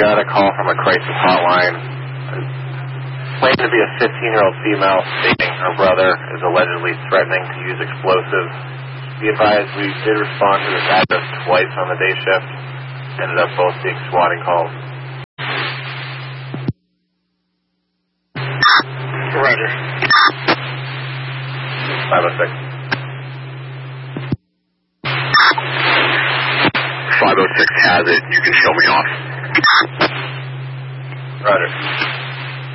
got a call from a crisis hotline. Claimed to be a 15-year-old female stating her brother is allegedly threatening to use explosives. Be advised, we did respond to this address twice on the day shift. Ended up both being swatting calls. Roger. 506. 506 has it. You can show me off. Roger.